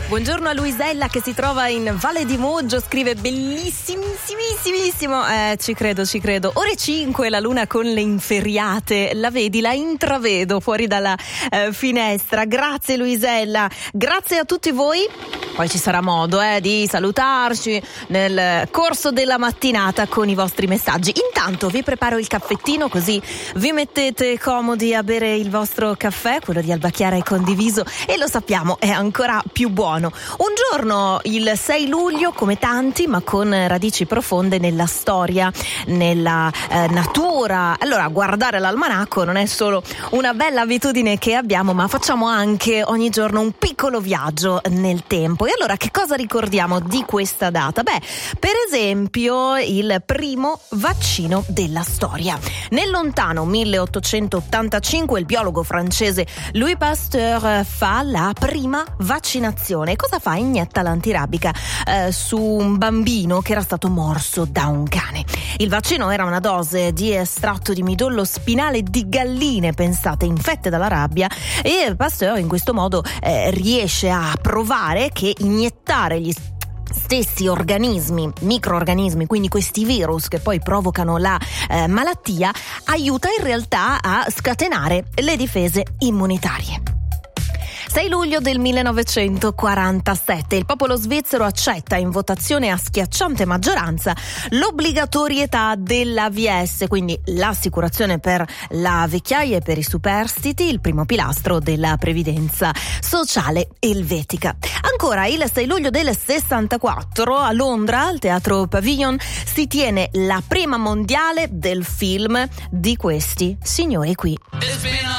Buongiorno a Luisella che si trova in Valle di Moggio, scrive bellissimissimo, ci credo. Ore 5, la luna con le inferriate, la vedi, la intravedo fuori dalla finestra. Grazie Luisella, grazie a tutti voi. Poi ci sarà modo di salutarci nel corso della mattinata con i vostri messaggi. Intanto vi preparo il caffettino, così vi mettete comodi a bere il vostro caffè, quello di Alba Chiara è condiviso e lo sappiamo è ancora più buono. Un giorno, il 6 luglio, come tanti, ma con radici profonde nella storia, nella natura. Allora, guardare l'almanacco non è solo una bella abitudine che abbiamo, ma facciamo anche ogni giorno un piccolo viaggio nel tempo. E allora, che cosa ricordiamo di questa data? Beh, per esempio, il primo vaccino della storia. Nel lontano 1885 il biologo francese Louis Pasteur fa la prima vaccinazione. Cosa fa? Inietta l'antirabica su un bambino che era stato morso da un cane. Il vaccino era una dose di estratto di midollo spinale di galline, pensate, infette dalla rabbia, e Pasteur in questo modo riesce a provare che iniettare gli stessi organismi, microorganismi, quindi questi virus che poi provocano la malattia, aiuta in realtà a scatenare le difese immunitarie. 6 luglio del 1947 il popolo svizzero accetta in votazione a schiacciante maggioranza l'obbligatorietà dell'AVS, quindi l'assicurazione per la vecchiaia e per i superstiti, il primo pilastro della previdenza sociale elvetica. Ancora il 6 luglio del 64 a Londra, al Teatro Pavilion, si tiene la prima mondiale del film di questi signori qui.